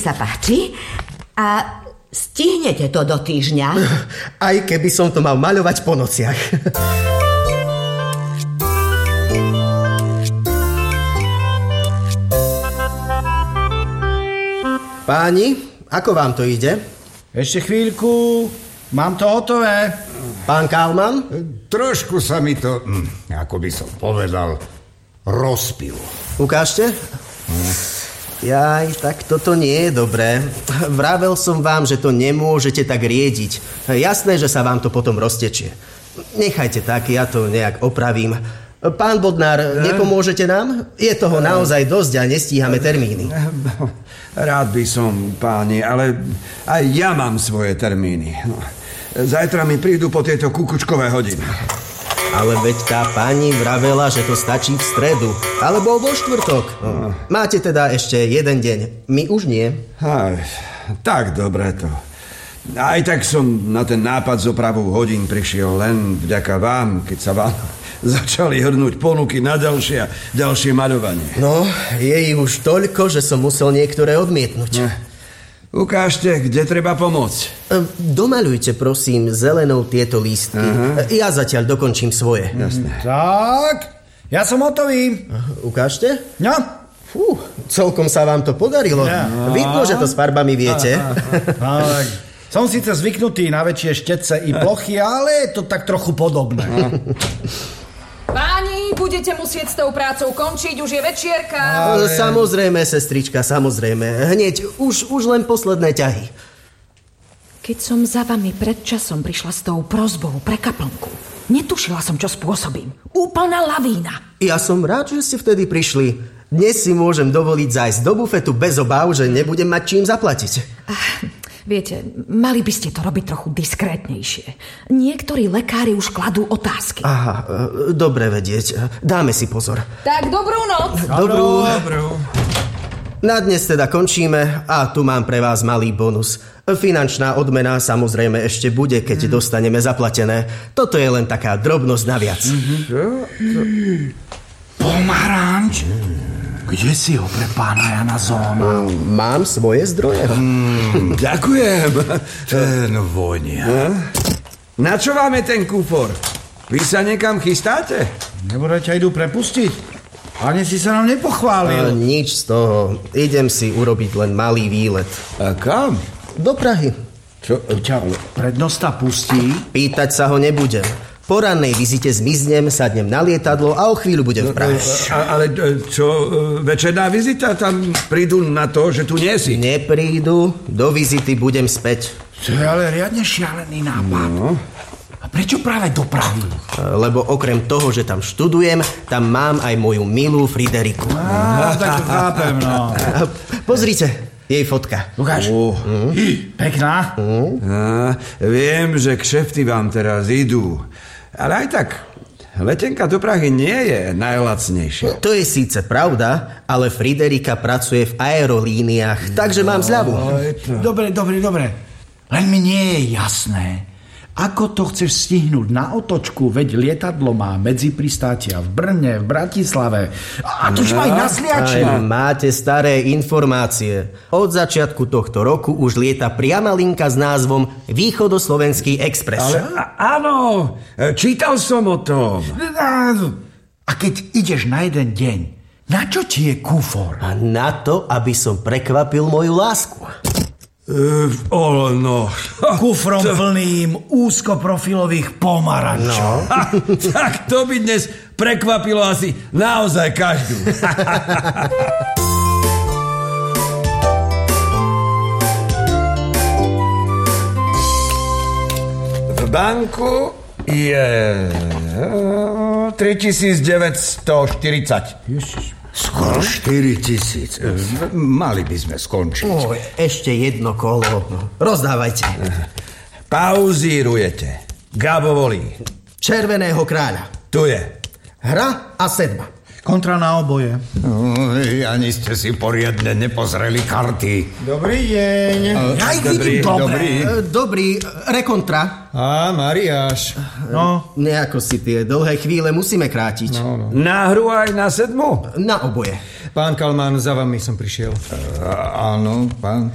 sa páči. A stihnete to do týždňa. Aj keby som to mal maľovať po nociach. Páni, ako vám to ide? Ešte chvíľku, mám to hotové. Pán Kalman? Trošku sa mi to, ako by som povedal, rozpilo. Ukážte? Jaj, tak toto nie je dobré. Vravel som vám, že to nemôžete tak riediť. Jasné, že sa vám to potom roztečie. Nechajte tak, ja to nejak opravím. Pán Bodnár, nepomôžete nám? Je toho naozaj dosť a nestíhame termíny. Rád by som, páni, ale aj ja mám svoje termíny. Zajtra mi prídu po tieto kukučkové hodiny. Ale veď tá pani vravela, že to stačí v stredu. Alebo vo štvrtok. Máte teda ešte jeden deň. My už nie. Tak dobre to. Aj tak som na ten nápad s opravou hodín prišiel len vďaka vám, keď sa vám začali hrnúť ponuky na ďalšie maľovanie. No, je ich už toľko, že som musel niektoré odmietnúť. Ukážte, kde treba pomôcť. Domaľujte, prosím, zelenou tieto lístky. Ja zatiaľ dokončím svoje. Jasné. Tak, ja som hotový. Ukážte? No. Celkom sa vám to podarilo. Vidno, že to s farbami viete. Som síce zvyknutý na väčšie štece i plochy, ale je to tak trochu podobné. Páni, budete musieť s tou prácou končiť, už je večierka. Samozrejme, sestrička, samozrejme. Hneď, už len posledné ťahy. Keď som za vami pred časom prišla s tou prosbou pre kaplnku, netušila som, čo spôsobím. Úplná lavína. Ja som rád, že ste vtedy prišli. Dnes si môžem dovoliť zájsť do bufetu bez obáv, že nebudem mať čím zaplatiť. Viete, mali by ste to robiť trochu diskrétnejšie. Niektorí lekári už kladú otázky. Aha, dobre vedieť. Dáme si pozor. Tak, dobrú noc. Dobrú. Na dnes teda končíme a tu mám pre vás malý bonus. Finančná odmena samozrejme ešte bude, keď dostaneme zaplatené. Toto je len taká drobnosť naviac. Pomaranč? Kde si ho pre pána Jana zónal? Mám svoje zdroje. Ďakujem. Ten vonia. Na čo vám je ten kufor? Vy sa niekam chystáte? Nebudete idú prepustiť? Ani si sa nám nepochválil. Nič z toho. Idem si urobiť len malý výlet. A kam? Do Prahy. Čo? Prednosta pustí? Pýtať sa ho nebudem. Po rannej vizite zmiznem, sadnem na lietadlo a o chvíľu budem v Prahe. Ale čo, večerná vizita? Tam prídu na to, že tu nie si. Neprídu, do vizity budem späť. To je ale riadne šialený nápad. No. A prečo práve do Prahy? Lebo okrem toho, že tam študujem, tam mám aj moju milú Frideriku. Tak to chápem, no. Pozrite, jej fotka. Ukáž. Pekná. Viem, že kšefty vám teraz idú. Ale aj tak, letenka do Prahy nie je najlacnejšia. To je síce pravda, ale Friderika pracuje v aerolíniách, takže mám zľavu. Dobre. Len mi nie je jasné, ako to chceš stihnúť na otočku, veď lietadlo má medzipristátia v Brne, v Bratislave a tu aj na Sliačine. Máte staré informácie. Od začiatku tohto roku už lieta priama linka s názvom Východoslovenský expres. Ale áno, čítal som o tom. A keď ideš na jeden deň, na čo ti je kufor? A na to, aby som prekvapil moju lásku. Kufrom plným úzkoprofilových pomarančov. Tak to by dnes prekvapilo asi naozaj každú. V banku je 3940. Ježiš. Skoro 4000. Mali by sme skončiť. Ešte jedno kolo. Rozdávajte. Pauzírujete. Gabo volí. Červeného kráľa. Tu je. Hra a sedma. Kontra na oboje. Ani ste si poriadne nepozreli karty. Dobrý deň. Ja ich vidím dobre. Dobrý, rekontra. Á, Mariáš. No. Nejako si tie dlhé chvíle musíme krátiť. No. Na hru aj na sedmu? Na oboje. Pán Kalman, za vami som prišiel. Áno, pán